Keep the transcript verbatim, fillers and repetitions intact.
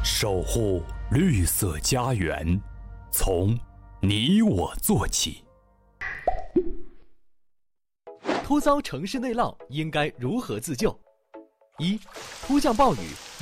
守护绿色家园，从你我做起。 突遭城市内涝，应该如何自救？一、突降暴雨